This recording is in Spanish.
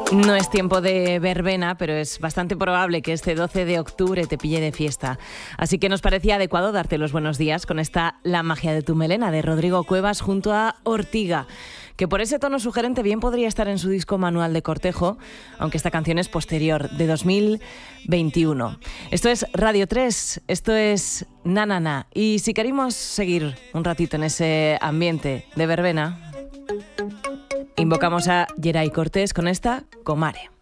No es tiempo de verbena, pero es bastante probable que este 12 de octubre te pille de fiesta. Así que nos parecía adecuado darte los buenos días con esta La magia de tu melena de Rodrigo Cuevas junto a Ortiga, que por ese tono sugerente bien podría estar en su disco Manual de cortejo, aunque esta canción es posterior, de 2021. Esto es Radio 3, esto es Na Na Na. Y si queremos seguir un ratito en ese ambiente de verbena, invocamos a Geray Cortés con esta Comare.